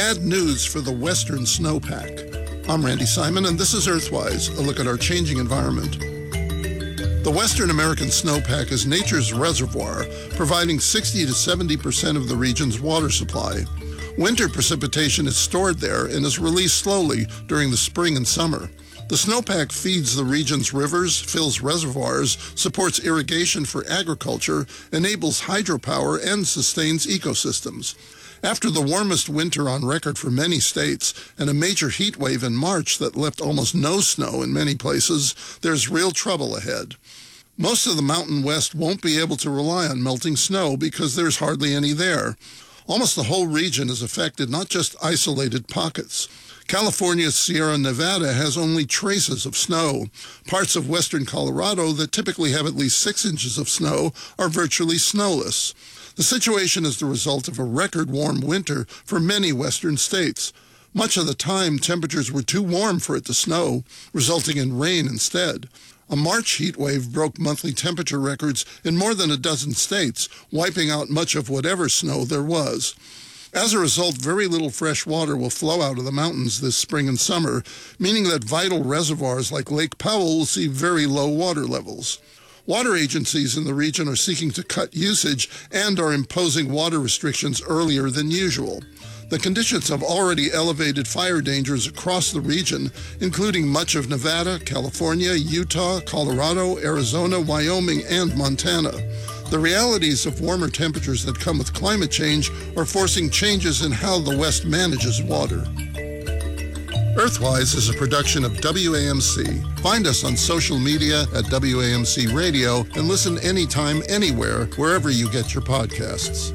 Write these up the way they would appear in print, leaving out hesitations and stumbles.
bad news for the western snowpack. I'm Randy Simon, and this is Earthwise, a look at our changing environment. The western American snowpack is nature's reservoir, providing 60 to 70% of the region's water supply. Winter precipitation is stored there and is released slowly during the spring and summer. The snowpack feeds the region's rivers, fills reservoirs, supports irrigation for agriculture, enables hydropower, and sustains ecosystems. After the warmest winter on record for many states and a major heat wave in March that left almost no snow in many places, there's real trouble ahead. Most of the Mountain West won't be able to rely on melting snow because there's hardly any there. Almost the whole region is affected, not just isolated pockets. California's Sierra Nevada has only traces of snow. Parts of western Colorado that typically have at least 6 inches of snow are virtually snowless. The situation is the result of a record warm winter for many western states. Much of the time, temperatures were too warm for it to snow, resulting in rain instead. A March heat wave broke monthly temperature records in more than a dozen states, wiping out much of whatever snow there was. As a result, very little fresh water will flow out of the mountains this spring and summer, meaning that vital reservoirs like Lake Powell will see very low water levels. Water agencies in the region are seeking to cut usage and are imposing water restrictions earlier than usual. The conditions have already elevated fire dangers across the region, including much of Nevada, California, Utah, Colorado, Arizona, Wyoming, and Montana. The realities of warmer temperatures that come with climate change are forcing changes in how the West manages water. Earthwise is a production of WAMC. Find us on social media at WAMC Radio and listen anytime, anywhere, wherever you get your podcasts.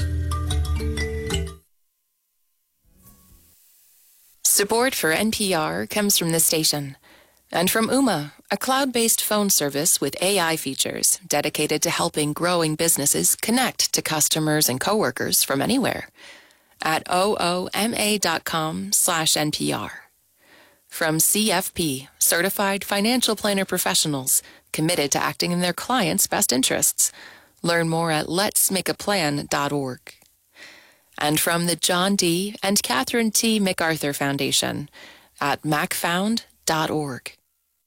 Support for NPR comes from this station and from Ooma, a cloud-based phone service with AI features dedicated to helping growing businesses connect to customers and coworkers from anywhere at ooma.com/NPR. From CFP, Certified Financial Planner Professionals, committed to acting in their clients' best interests. Learn more at letsmakeaplan.org. And from the John D. and Catherine T. MacArthur Foundation at macfound.org.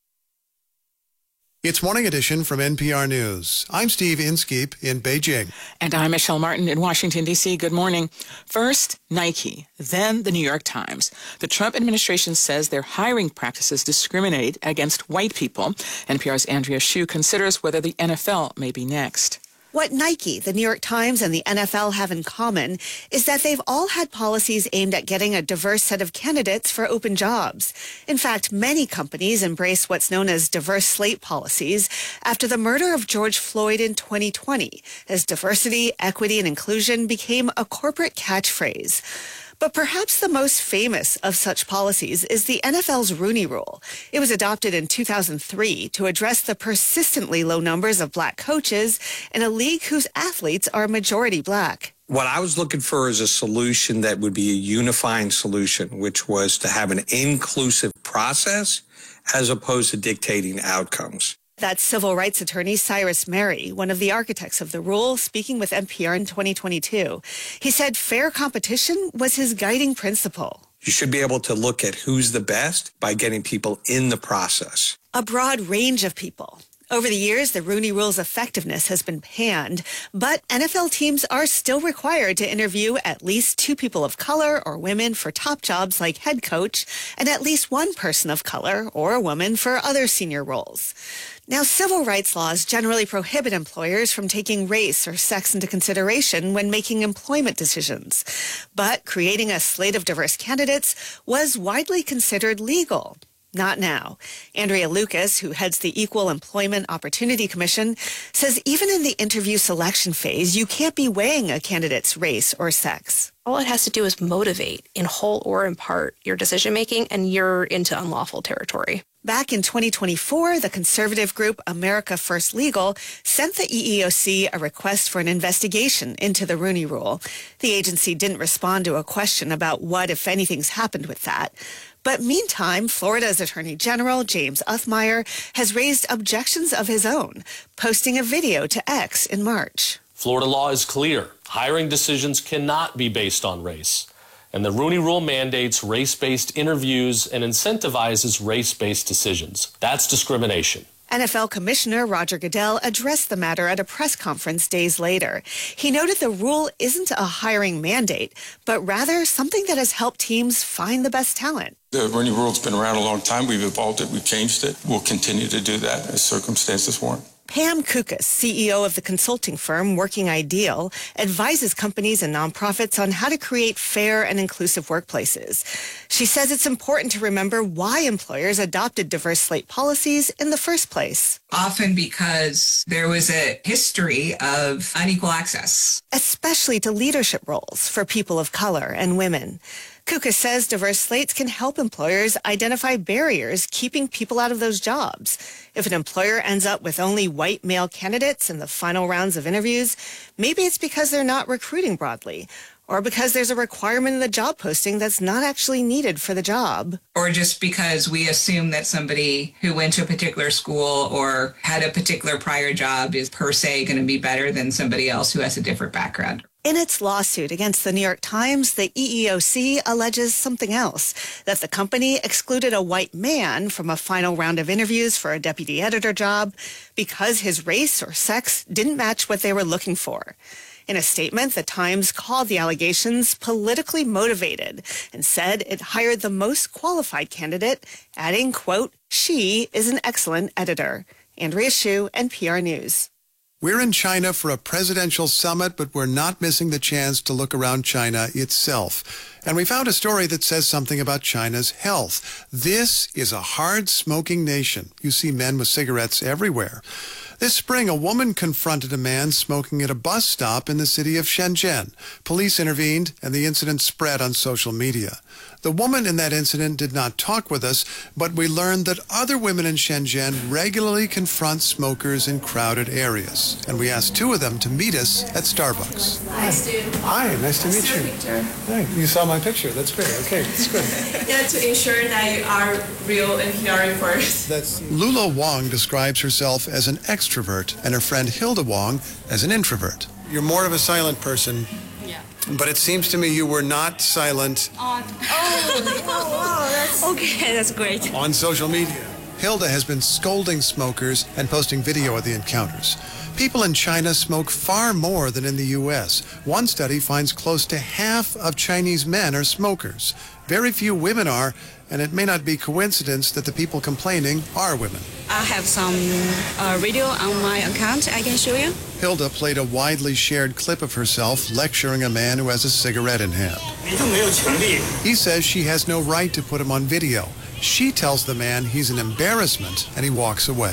It's Morning Edition from NPR News. I'm Steve Inskeep in Beijing. And I'm Michelle Martin in Washington, D.C. Good morning. First, Nike, then the New York Times. The Trump administration says their hiring practices discriminate against white people. NPR's Andrea Hsu considers whether the NFL may be next. What Nike, the New York Times, and the NFL have in common is that they've all had policies aimed at getting a diverse set of candidates for open jobs. In fact, many companies embrace what's known as diverse slate policies after the murder of George Floyd in 2020, as diversity, equity, and inclusion became a corporate catchphrase. But perhaps the most famous of such policies is the NFL's Rooney Rule. It was adopted in 2003 to address the persistently low numbers of black coaches in a league whose athletes are majority black. What I was looking for is a solution that would be a unifying solution, which was to have an inclusive process as opposed to dictating outcomes. That's civil rights attorney Cyrus Mary, one of the architects of the rule, speaking with NPR in 2022. He said fair competition was his guiding principle. You should be able to look at who's the best by getting people in the process. A broad range of people. Over the years, the Rooney Rule's effectiveness has been panned, but NFL teams are still required to interview at least 2 people of color or women for top jobs like head coach, and at least 1 person of color or a woman for other senior roles. Now, civil rights laws generally prohibit employers from taking race or sex into consideration when making employment decisions. But creating a slate of diverse candidates was widely considered legal. Not now. Andrea Lucas, who heads the Equal Employment Opportunity Commission, says even in the interview selection phase, you can't be weighing a candidate's race or sex. All it has to do is motivate, in whole or in part, your decision-making, and you're into unlawful territory. Back in 2024, the conservative group America First Legal sent the EEOC a request for an investigation into the Rooney Rule. The agency didn't respond to a question about what, if anything's happened with that. But meantime, Florida's Attorney General, James Uthmeier, has raised objections of his own, posting a video to X in March. Florida law is clear. Hiring decisions cannot be based on race. And the Rooney Rule mandates race-based interviews and incentivizes race-based decisions. That's discrimination. NFL Commissioner Roger Goodell addressed the matter at a press conference days later. He noted the rule isn't a hiring mandate, but rather something that has helped teams find the best talent. The Rooney Rule's been around a long time. We've evolved it. We've changed it. We'll continue to do that as circumstances warrant. Pam Kukas, CEO of the consulting firm Working Ideal, advises companies and nonprofits on how to create fair and inclusive workplaces. She says it's important to remember why employers adopted diverse slate policies in the first place. Often because there was a history of unequal access, especially to leadership roles for people of color and women. Kuka says diverse slates can help employers identify barriers keeping people out of those jobs. If an employer ends up with only white male candidates in the final rounds of interviews, maybe it's because they're not recruiting broadly, or because there's a requirement in the job posting that's not actually needed for the job. Or just because we assume that somebody who went to a particular school or had a particular prior job is per se going to be better than somebody else who has a different background. In its lawsuit against the New York Times, the EEOC alleges something else, that the company excluded a white man from a final round of interviews for a deputy editor job because his race or sex didn't match what they were looking for. In a statement, the Times called the allegations politically motivated and said it hired the most qualified candidate, adding, quote, "She is an excellent editor." Andrea Hsu, NPR News. We're in China for a presidential summit, but we're not missing the chance to look around China itself. And we found a story that says something about China's health. This is a hard-smoking nation. You see men with cigarettes everywhere. This spring, a woman confronted a man smoking at a bus stop in the city of Shenzhen. Police intervened, and the incident spread on social media. The woman in that incident did not talk with us, but we learned that other women in Shenzhen regularly confront smokers in crowded areas. And we asked two of them to meet us at Starbucks. Hi, Steve. Hi, nice to meet you. Hi, you saw my picture. That's great. Okay, that's good. Yeah, to ensure that you are real and hearing first. Lula Wong describes herself as an extrovert and her friend Hilda Wong as an introvert. You're more of a silent person. But it seems to me you were not silent. Wow, that's great. On social media. Hilda has been scolding smokers and posting video of the encounters. People in China smoke far more than in the U.S. One study finds close to half of Chinese men are smokers. Very few women are, and it may not be coincidence that the people complaining are women. I have some video on my account I can show you. Hilda played a widely shared clip of herself lecturing a man who has a cigarette in hand. He says she has no right to put him on video. She tells the man he's an embarrassment, and he walks away.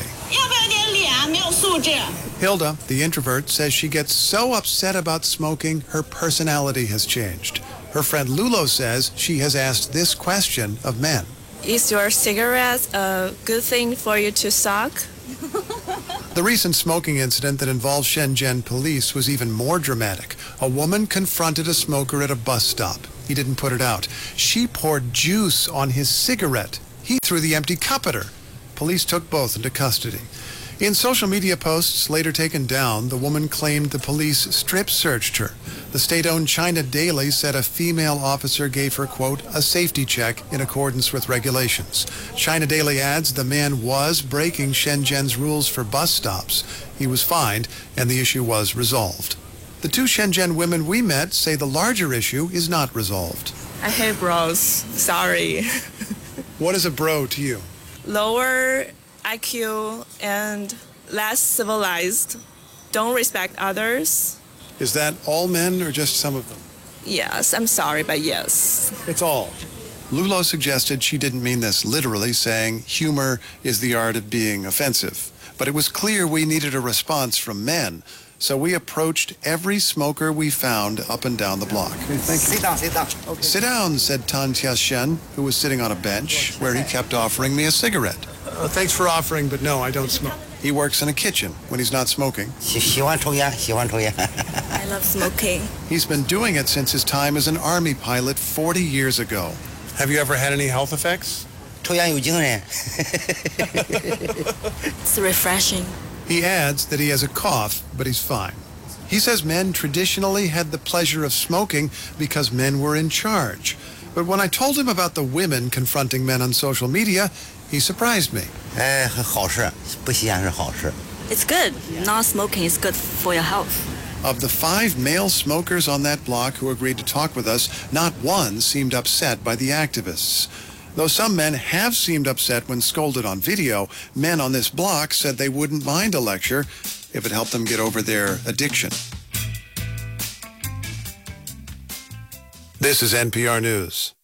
Hilda, the introvert, says she gets so upset about smoking, her personality has changed. Her friend Lulo says she has asked this question of men. Is your cigarette a good thing for you to suck? The recent smoking incident that involved Shenzhen police was even more dramatic. A woman confronted a smoker at a bus stop. He didn't put it out. She poured juice on his cigarette. He threw the empty cup at her. Police took both into custody. In social media posts later taken down, the woman claimed the police strip searched her. The state-owned China Daily said a female officer gave her, quote, a safety check in accordance with regulations. China Daily adds the man was breaking Shenzhen's rules for bus stops. He was fined, and the issue was resolved. The two Shenzhen women we met say the larger issue is not resolved. I hate bros. Sorry. What is a bro to you? Lower IQ and less civilized. Don't respect others. Is that all men or just some of them? Yes, I'm sorry, but yes. It's all. Lulo suggested she didn't mean this literally, saying humor is the art of being offensive. But it was clear we needed a response from men. So we approached every smoker we found up and down the block. Okay, thank you. Sit down, sit down. Okay. Sit down, said Tan Tia-shen, who was sitting on a bench where he kept offering me a cigarette. Thanks for offering, but no, I don't smoke. He works in a kitchen when he's not smoking. I love smoking. He's been doing it since his time as an army pilot 40 years ago. Have you ever had any health effects? It's refreshing. He adds that he has a cough, but he's fine. He says men traditionally had the pleasure of smoking because men were in charge. But when I told him about the women confronting men on social media, he surprised me. It's good. Not smoking is good for your health. Of the 5 male smokers on that block who agreed to talk with us, not one seemed upset by the activists. Though some men have seemed upset when scolded on video, men on this block said they wouldn't mind a lecture if it helped them get over their addiction. This is NPR News.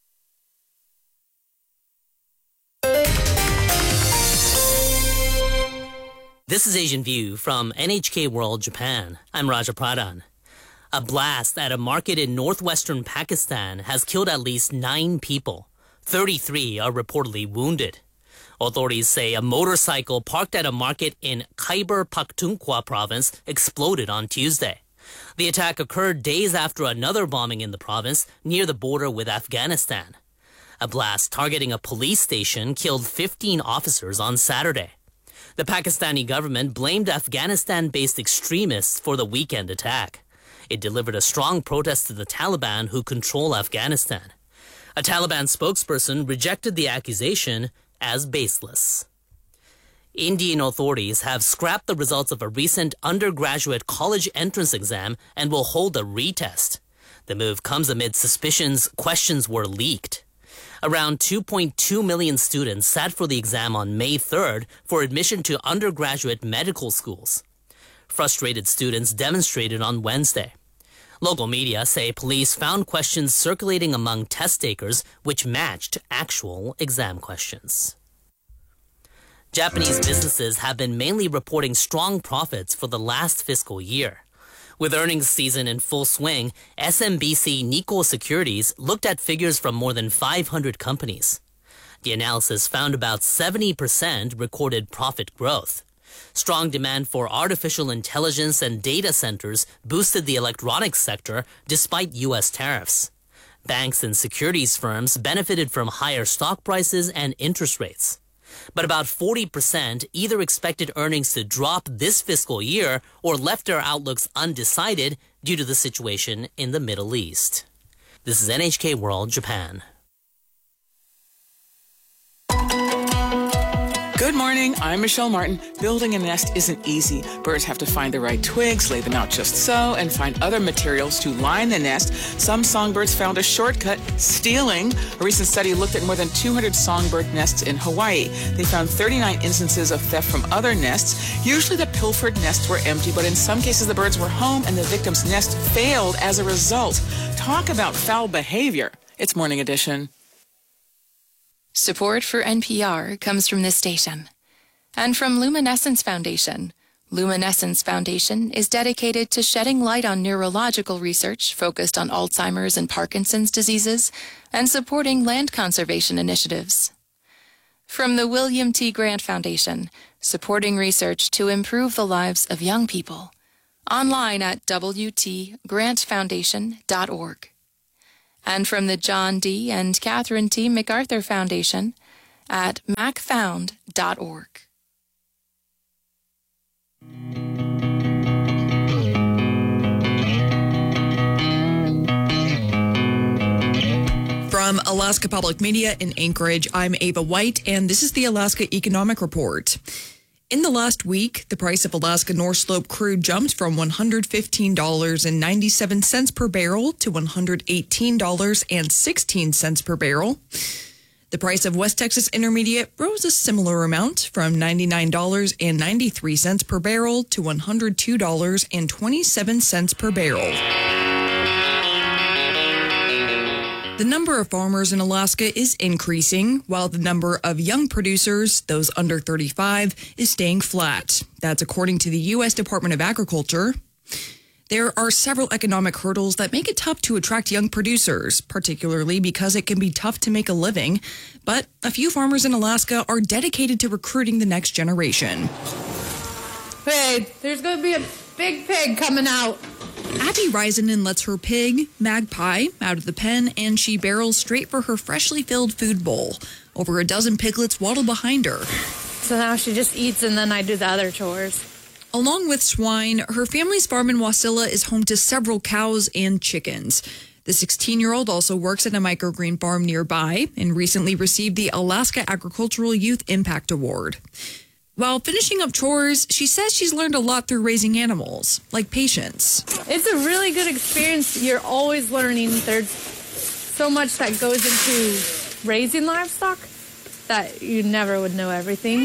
This is Asian View from NHK World Japan. I'm Raja Pradhan. A blast at a market in northwestern Pakistan has killed at least 9 people. 33 are reportedly wounded. Authorities say a motorcycle parked at a market in Khyber Pakhtunkhwa province exploded on Tuesday. The attack occurred days after another bombing in the province near the border with Afghanistan. A blast targeting a police station killed 15 officers on Saturday. The Pakistani government blamed Afghanistan-based extremists for the weekend attack. It delivered a strong protest to the Taliban who control Afghanistan. A Taliban spokesperson rejected the accusation as baseless. Indian authorities have scrapped the results of a recent undergraduate college entrance exam and will hold a retest. The move comes amid suspicions questions were leaked. Around 2.2 million students sat for the exam on May 3rd for admission to undergraduate medical schools. Frustrated students demonstrated on Wednesday. Local media say police found questions circulating among test takers which matched actual exam questions. Japanese businesses have been mainly reporting strong profits for the last fiscal year. With earnings season in full swing, SMBC Nikko Securities looked at figures from more than 500 companies. The analysis found about 70% recorded profit growth. Strong demand for artificial intelligence and data centers boosted the electronics sector despite U.S. tariffs. Banks and securities firms benefited from higher stock prices and interest rates. But about 40% either expected earnings to drop this fiscal year or left their outlooks undecided due to the situation in the Middle East. This is NHK World Japan. Good morning, I'm Michelle Martin. Building a nest isn't easy. Birds have to find the right twigs, lay them out just so, and find other materials to line the nest. Some songbirds found a shortcut, stealing. A recent study looked at more than 200 songbird nests in Hawaii. They found 39 instances of theft from other nests. Usually the pilfered nests were empty, but in some cases the birds were home and the victim's nest failed as a result. Talk about foul behavior. It's Morning Edition. Support for NPR comes from this station and from Luminescence Foundation. Luminescence Foundation is dedicated to shedding light on neurological research focused on Alzheimer's and Parkinson's diseases and supporting land conservation initiatives. From the William T. Grant Foundation, supporting research to improve the lives of young people. Online at wtgrantfoundation.org. And from the John D. and Catherine T. MacArthur Foundation at macfound.org. From Alaska Public Media in Anchorage, I'm Ava White, and this is the Alaska Economic Report. In the last week, the price of Alaska North Slope crude jumped from $115.97 per barrel to $118.16 per barrel. The price of West Texas Intermediate rose a similar amount from $99.93 per barrel to $102.27 per barrel. The number of farmers in Alaska is increasing, while the number of young producers, those under 35, is staying flat. That's according to the U.S. Department of Agriculture. There are several economic hurdles that make it tough to attract young producers, particularly because it can be tough to make a living. But a few farmers in Alaska are dedicated to recruiting the next generation. Hey, there's going to be a big pig coming out. Abby Risenen lets her pig, Magpie, out of the pen, and she barrels straight for her freshly filled food bowl. Over a dozen piglets waddle behind her. So now she just eats and then I do the other chores. Along with swine, her family's farm in Wasilla is home to several cows and chickens. The 16-year-old also works at a microgreen farm nearby and recently received the Alaska Agricultural Youth Impact Award. While finishing up chores, she says she's learned a lot through raising animals, like patience. It's a really good experience. You're always learning. There's so much that goes into raising livestock that you never would know everything.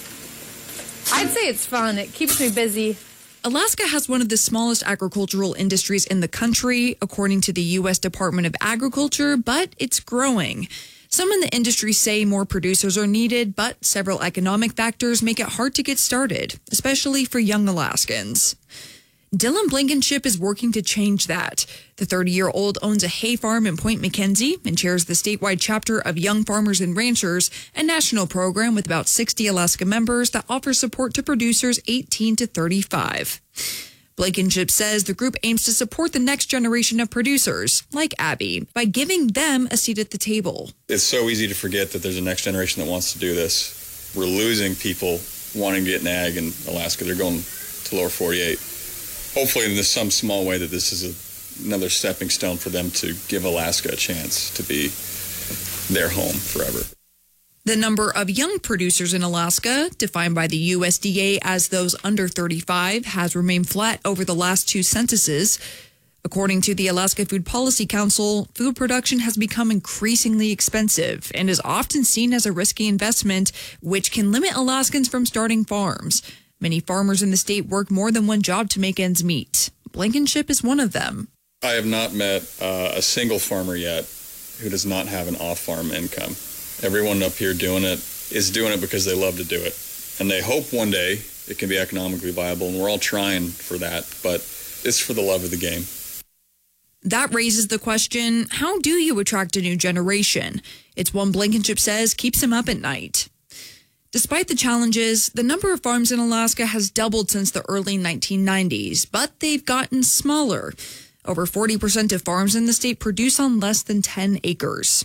I'd say it's fun. It keeps me busy. Alaska has one of the smallest agricultural industries in the country, according to the U.S. Department of Agriculture, but it's growing. Some in the industry say more producers are needed, but several economic factors make it hard to get started, especially for young Alaskans. Dylan Blankenship is working to change that. The 30-year-old owns a hay farm in Point McKenzie and chairs the statewide chapter of Young Farmers and Ranchers, a national program with about 60 Alaska members that offers support to producers 18 to 35. Blankenship says the group aims to support the next generation of producers, like Abby, by giving them a seat at the table. It's so easy to forget that there's a next generation that wants to do this. We're losing people wanting to get in ag in Alaska. They're going to lower 48. Hopefully in some small way that this is another stepping stone for them to give Alaska a chance to be their home forever. The number of young producers in Alaska, defined by the USDA as those under 35, has remained flat over the last two censuses. According to the Alaska Food Policy Council, food production has become increasingly expensive and is often seen as a risky investment, which can limit Alaskans from starting farms. Many farmers in the state work more than one job to make ends meet. Blankenship is one of them. I have not met a single farmer yet who does not have an off-farm income. Everyone up here doing it is doing it because they love to do it. And they hope one day it can be economically viable, and we're all trying for that, but it's for the love of the game. That raises the question, how do you attract a new generation? It's one Blankenship says keeps him up at night. Despite the challenges, the number of farms in Alaska has doubled since the early 1990s, but they've gotten smaller. Over 40% of farms in the state produce on less than 10 acres.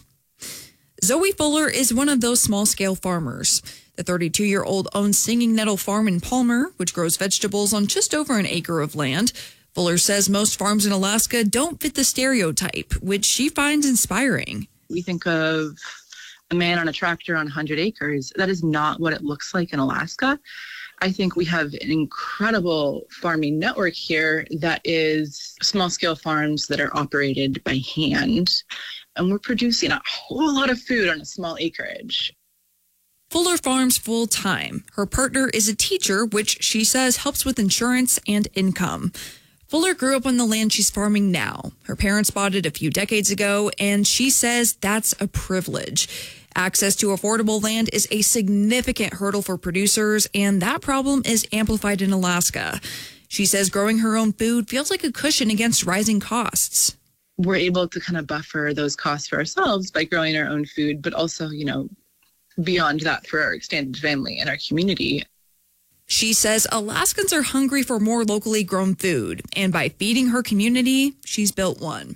Zoe Fuller is one of those small-scale farmers. The 32-year-old owns Singing Nettle Farm in Palmer, which grows vegetables on just over an acre of land. Fuller says most farms in Alaska don't fit the stereotype, which she finds inspiring. We think of a man on a tractor on 100 acres. That is not what it looks like in Alaska. I think we have an incredible farming network here that is small-scale farms that are operated by hand. And we're producing a whole lot of food on a small acreage. Fuller farms full-time. Her partner is a teacher, which she says helps with insurance and income. Fuller grew up on the land she's farming now. Her parents bought it a few decades ago, and she says that's a privilege. Access to affordable land is a significant hurdle for producers, and that problem is amplified in Alaska. She says growing her own food feels like a cushion against rising costs. We're able to kind of buffer those costs for ourselves by growing our own food, but also, beyond that for our extended family and our community. She says Alaskans are hungry for more locally grown food, and by feeding her community, she's built one.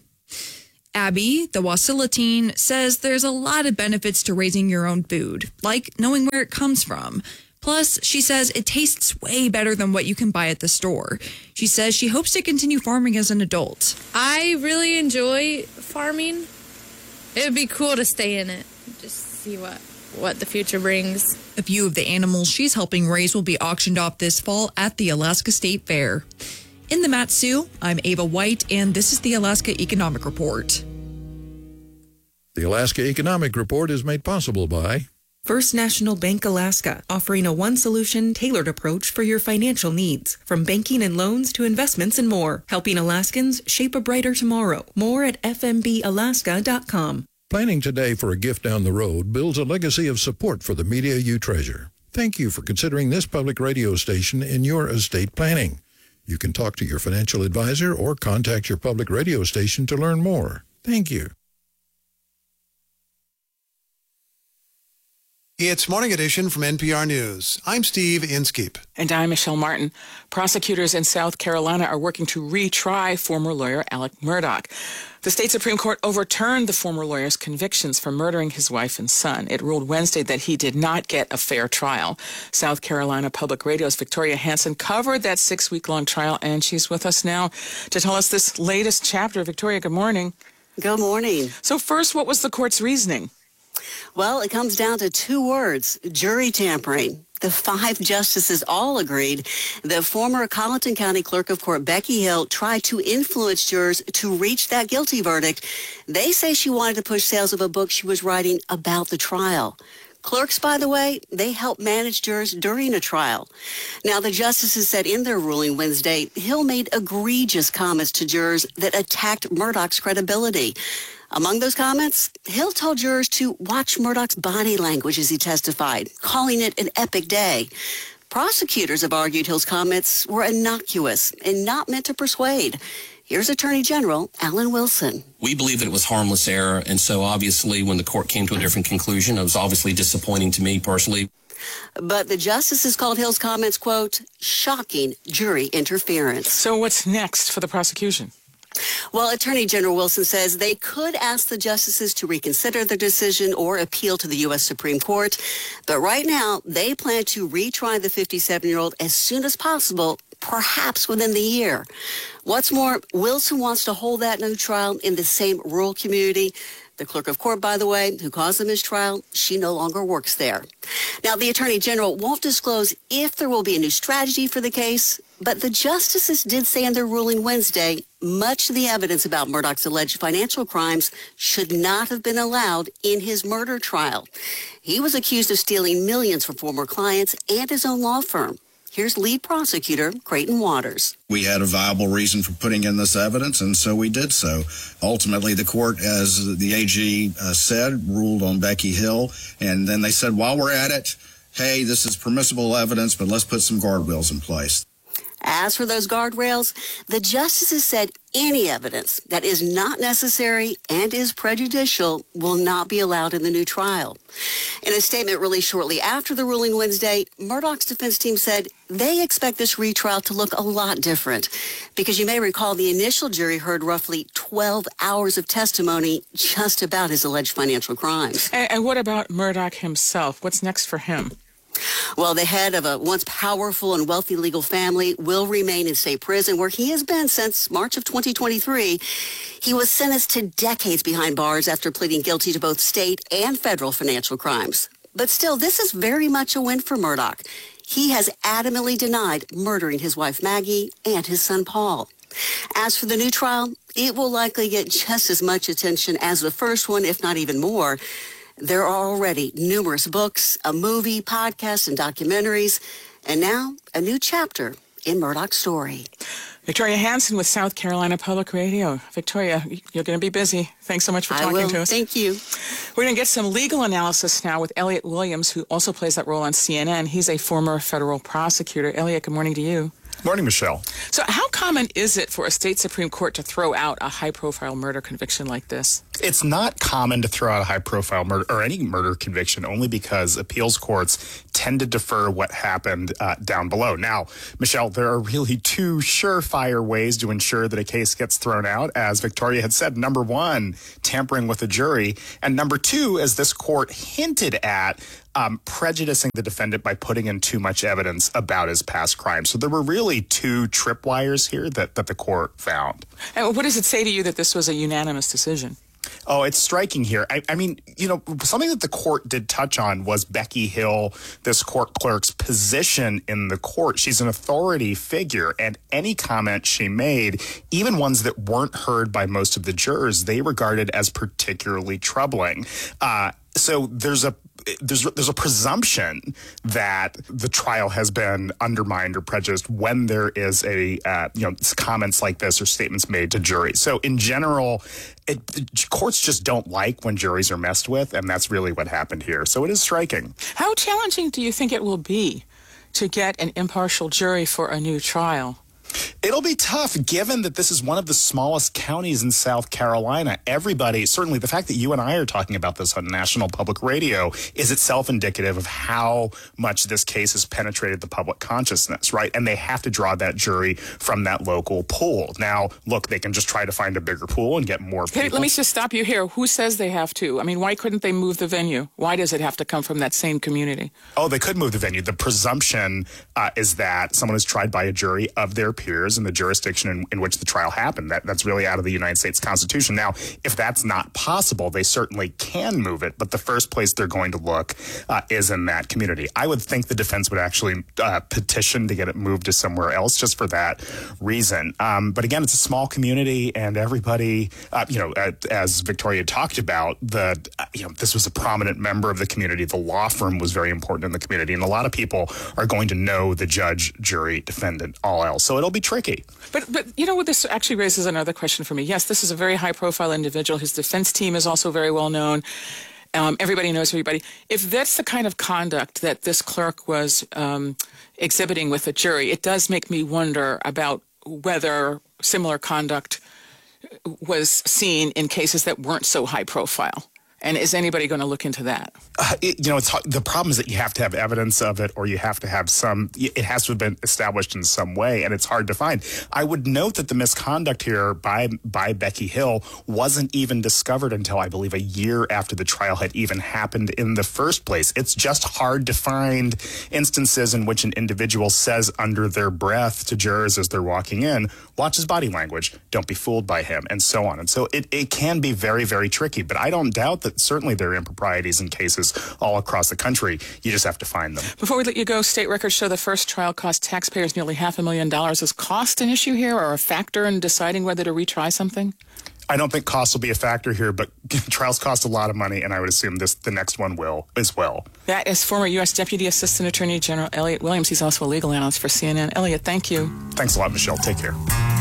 Abby, the Wasilla teen, says there's a lot of benefits to raising your own food, like knowing where it comes from. Plus, she says it tastes way better than what you can buy at the store. She says she hopes to continue farming as an adult. I really enjoy farming. It would be cool to stay in it, just see what the future brings. A few of the animals she's helping raise will be auctioned off this fall at the Alaska State Fair. In the Mat-Su, I'm Ava White, and this is the Alaska Economic Report. The Alaska Economic Report is made possible by First National Bank Alaska, offering a one-solution tailored approach for your financial needs. From banking and loans to investments and more, helping Alaskans shape a brighter tomorrow. More at fmbalaska.com. Planning today for a gift down the road builds a legacy of support for the media you treasure. Thank you for considering this public radio station in your estate planning. You can talk to your financial advisor or contact your public radio station to learn more. Thank you. It's Morning Edition from NPR News. I'm Steve Inskeep. And I'm Michelle Martin. Prosecutors in South Carolina are working to retry former lawyer Alec Murdaugh. The state Supreme Court overturned the former lawyer's convictions for murdering his wife and son. It ruled Wednesday that he did not get a fair trial. South Carolina Public Radio's Victoria Hansen covered that 6-week-long trial, and she's with us now to tell us this latest chapter. Victoria, good morning. Good morning. So first, what was the court's reasoning? Well, it comes down to 2 words, jury tampering. The 5 justices all agreed that former Colleton County Clerk of Court Becky Hill tried to influence jurors to reach that guilty verdict. They say she wanted to push sales of a book she was writing about the trial. Clerks, by the way, they help manage jurors during a trial. Now, the justices said in their ruling Wednesday, Hill made egregious comments to jurors that attacked Murdaugh's credibility. Among those comments, Hill told jurors to watch Murdaugh's body language as he testified, calling it an epic day. Prosecutors have argued Hill's comments were innocuous and not meant to persuade. Here's Attorney General Alan Wilson. We believe that it was harmless error, and so obviously when the court came to a different conclusion, it was obviously disappointing to me personally. But the justices called Hill's comments, quote, shocking jury interference. So what's next for the prosecution? Well, Attorney General Wilson says they could ask the justices to reconsider their decision or appeal to the U.S. Supreme Court. But right now, they plan to retry the 57-year-old as soon as possible, perhaps within the year. What's more, Wilson wants to hold that new trial in the same rural community. The clerk of court, by the way, who caused the mistrial, she no longer works there. Now, the Attorney General won't disclose if there will be a new strategy for the case, but the justices did say in their ruling Wednesday, much of the evidence about Murdaugh's alleged financial crimes should not have been allowed in his murder trial. He was accused of stealing millions from former clients and his own law firm. Here's lead prosecutor Creighton Waters. We had a viable reason for putting in this evidence, and so we did so. Ultimately, the court, as the AG said, ruled on Becky Hill, and then they said, while we're at it, hey, this is permissible evidence, but let's put some guardrails in place. As for those guardrails, the justices said any evidence that is not necessary and is prejudicial will not be allowed in the new trial. In a statement released shortly after the ruling Wednesday, Murdaugh's defense team said they expect this retrial to look a lot different because you may recall the initial jury heard roughly 12 hours of testimony just about his alleged financial crimes. And what about Murdaugh himself? What's next for him? Well, the head of a once powerful and wealthy legal family will remain in state prison where he has been since March of 2023. He was sentenced to decades behind bars after pleading guilty to both state and federal financial crimes. But still, this is very much a win for Murdaugh. He has adamantly denied murdering his wife Maggie and his son Paul. As for the new trial, it will likely get just as much attention as the first one, if not even more. There are already numerous books, a movie, podcasts, and documentaries, and now a new chapter in Murdaugh's story. Victoria Hansen with South Carolina Public Radio. Victoria, you're going to be busy. Thanks so much for talking to us. Thank you. We're going to get some legal analysis now with Elliot Williams, who also plays that role on CNN. He's a former federal prosecutor. Elliot, good morning to you. Morning, Michelle. So how common is it for a state Supreme Court to throw out a high-profile murder conviction like this? It's not common to throw out a high-profile murder or any murder conviction only because appeals courts tend to defer what happened down below. Now, Michelle, there are really 2 surefire ways to ensure that a case gets thrown out. As Victoria had said, number 1, tampering with a jury, and number 2, as this court hinted at, prejudicing the defendant by putting in too much evidence about his past crimes. So there were really 2 tripwires here that the court found. And what does it say to you that this was a unanimous decision? Oh, it's striking here. I mean, you know, something that the court did touch on was Becky Hill, this court clerk's position in the court. She's an authority figure, and any comment she made, even ones that weren't heard by most of the jurors, they regarded as particularly troubling. So there's a presumption that the trial has been undermined or prejudiced when there is a comments like this or statements made to juries. So in general, courts just don't like when juries are messed with, and that's really what happened here. So it is striking. How challenging do you think it will be to get an impartial jury for a new trial? It'll be tough, given that this is one of the smallest counties in South Carolina. Everybody, certainly the fact that you and I are talking about this on national public radio is itself indicative of how much this case has penetrated the public consciousness, right? And they have to draw that jury from that local pool. Now, look, they can just try to find a bigger pool and get more people. Hey, let me just stop you here. Who says they have to? I mean, why couldn't they move the venue? Why does it have to come from that same community? Oh, they could move the venue. The presumption is that someone is tried by a jury of their peers in the jurisdiction in which the trial happened. That's really out of the United States Constitution. Now, if that's not possible, they certainly can move it, but the first place they're going to look is in that community. I would think the defense would actually petition to get it moved to somewhere else just for that reason. But again, it's a small community, and everybody, as Victoria talked about, this was a prominent member of the community. The law firm was very important in the community, and a lot of people are going to know the judge, jury, defendant, all else. So it'll be tricky. But you know what, this actually raises another question for me. Yes, this is a very high-profile individual. His defense team is also very well known. Everybody knows everybody. If that's the kind of conduct that this clerk was exhibiting with the jury, it does make me wonder about whether similar conduct was seen in cases that weren't so high-profile. And is anybody going to look into that? The problem is that you have to have evidence of it, or you have to have it has to have been established in some way, and it's hard to find. I would note that the misconduct here by Becky Hill wasn't even discovered until, I believe, a year after the trial had even happened in the first place. It's just hard to find instances in which an individual says under their breath to jurors as they're walking in, watch his body language, don't be fooled by him, and so on. And so it can be very, very tricky, but I don't doubt that certainly there are improprieties in cases all across the country. You just have to find them. Before we let you go, state records show the first trial cost taxpayers nearly $500,000. Is cost an issue here, or a factor in deciding whether to retry something? I don't think cost will be a factor here, but trials cost a lot of money, and I would assume the next one will as well. That is former U.S. Deputy Assistant Attorney General Elliot Williams. He's also a legal analyst for CNN. Elliot, thank you. Thanks a lot, Michelle. Take care.